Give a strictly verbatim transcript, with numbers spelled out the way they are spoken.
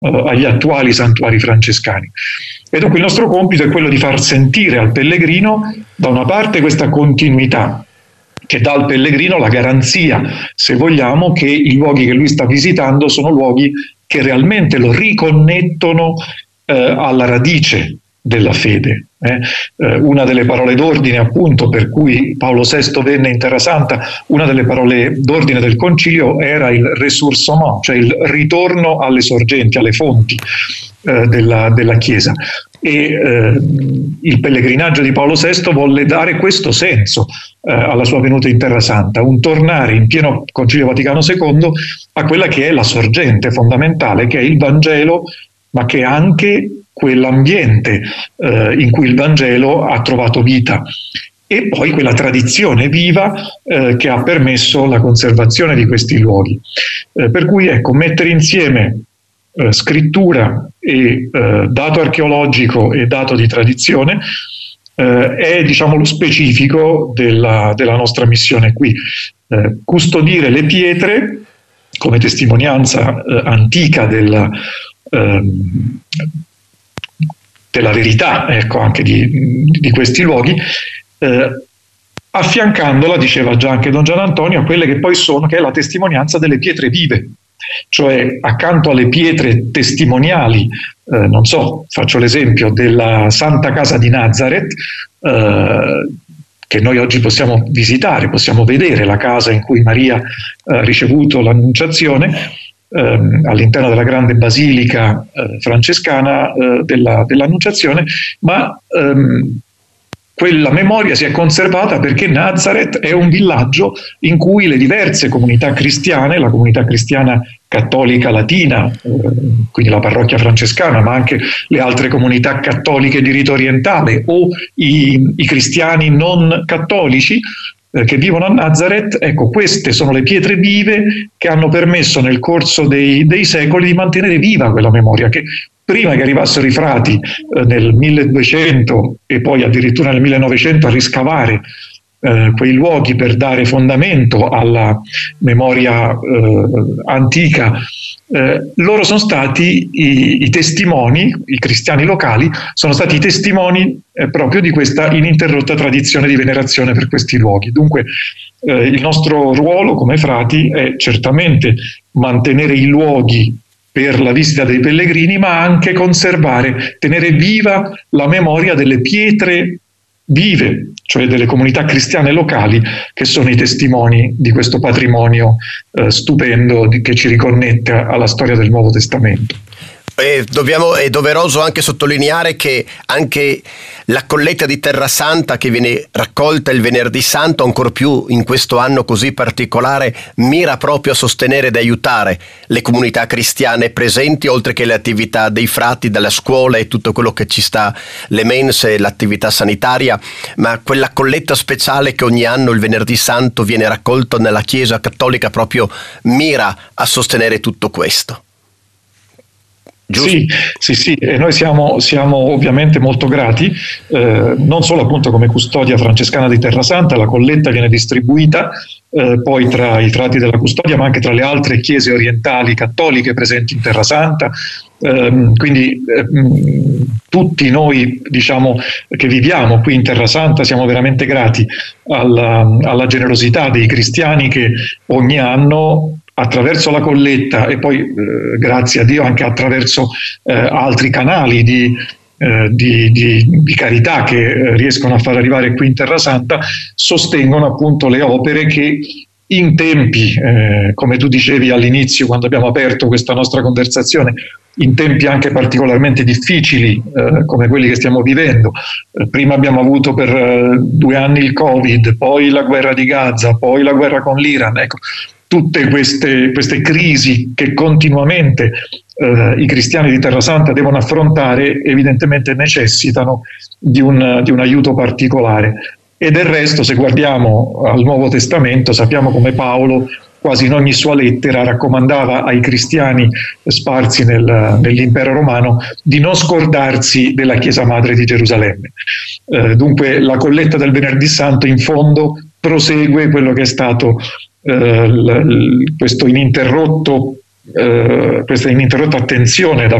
uh, agli attuali santuari francescani. E dunque il nostro compito è quello di far sentire al pellegrino da una parte questa continuità, che dà al pellegrino la garanzia, se vogliamo, che i luoghi che lui sta visitando sono luoghi che realmente lo riconnettono eh, alla radice della fede. Eh. Eh, una delle parole d'ordine, appunto, per cui Paolo sesto venne in Terra Santa, una delle parole d'ordine del concilio era il ressourcement, cioè il ritorno alle sorgenti, alle fonti eh, della, della Chiesa. E eh, il pellegrinaggio di Paolo sesto volle dare questo senso eh, alla sua venuta in Terra Santa, un tornare in pieno Concilio Vaticano secondo a quella che è la sorgente fondamentale, che è il Vangelo, ma che è anche quell'ambiente eh, in cui il Vangelo ha trovato vita, e poi quella tradizione viva eh, che ha permesso la conservazione di questi luoghi. Eh, per cui ecco, mettere insieme eh, scrittura e eh, dato archeologico e dato di tradizione eh, è, diciamo, lo specifico della, della nostra missione qui. Eh, custodire le pietre come testimonianza eh, antica della ehm, della verità, ecco, anche di, di questi luoghi, eh, affiancandola, diceva già anche Don Gian Antonio, a quelle che poi sono, che è la testimonianza delle pietre vive, cioè accanto alle pietre testimoniali, eh, non so, faccio l'esempio della Santa Casa di Nazareth, eh, che noi oggi possiamo visitare, possiamo vedere la casa in cui Maria ha ricevuto l'annunciazione, Ehm, all'interno della grande basilica eh, francescana eh, della, dell'Annunciazione, ma ehm, quella memoria si è conservata perché Nazareth è un villaggio in cui le diverse comunità cristiane, la comunità cristiana cattolica latina, eh, quindi la parrocchia francescana, ma anche le altre comunità cattoliche di rito orientale o i, i cristiani non cattolici, che vivono a Nazareth, ecco, queste sono le pietre vive che hanno permesso nel corso dei, dei secoli di mantenere viva quella memoria, che prima che arrivassero i frati eh, nel milleduecento e poi addirittura nel millenovecento a riscavare eh, quei luoghi per dare fondamento alla memoria eh, antica, eh, loro sono stati i, i testimoni, i cristiani locali sono stati i testimoni eh, proprio di questa ininterrotta tradizione di venerazione per questi luoghi. Dunque eh, il nostro ruolo come frati è certamente mantenere i luoghi per la visita dei pellegrini, ma anche conservare, tenere viva la memoria delle pietre vive, cioè delle comunità cristiane locali che sono i testimoni di questo patrimonio eh, stupendo di, che ci riconnette alla storia del Nuovo Testamento. E dobbiamo, è doveroso anche sottolineare che anche la colletta di Terra Santa che viene raccolta il venerdì santo, ancor più in questo anno così particolare, mira proprio a sostenere ed aiutare le comunità cristiane presenti, oltre che le attività dei frati, dalla scuola e tutto quello che ci sta, le mense, l'attività sanitaria, ma quella colletta speciale che ogni anno il venerdì santo viene raccolto nella Chiesa Cattolica proprio mira a sostenere tutto questo. Giusto? Sì, sì, sì, e noi siamo, siamo ovviamente molto grati, eh, non solo appunto come custodia francescana di Terra Santa, la colletta viene distribuita eh, poi tra i frati della custodia, ma anche tra le altre chiese orientali cattoliche presenti in Terra Santa, eh, quindi eh, tutti noi, diciamo, che viviamo qui in Terra Santa siamo veramente grati alla, alla generosità dei cristiani che ogni anno, attraverso la colletta e poi eh, grazie a Dio anche attraverso eh, altri canali di, eh, di, di, di carità che eh, riescono a far arrivare qui in Terra Santa, sostengono appunto le opere che in tempi, eh, come tu dicevi all'inizio quando abbiamo aperto questa nostra conversazione, in tempi anche particolarmente difficili eh, come quelli che stiamo vivendo. Eh, prima abbiamo avuto per eh, due anni il Covid, poi la guerra di Gaza, poi la guerra con l'Iran, ecco. Tutte queste, queste crisi che continuamente eh, i cristiani di Terra Santa devono affrontare evidentemente necessitano di un, di un aiuto particolare. E del resto, se guardiamo al Nuovo Testamento, sappiamo come Paolo quasi in ogni sua lettera raccomandava ai cristiani sparsi nel, nell'impero romano di non scordarsi della Chiesa Madre di Gerusalemme. Eh, dunque la colletta del Venerdì Santo in fondo prosegue quello che è stato Uh, l- l- questo ininterrotto eh, questa ininterrotta attenzione da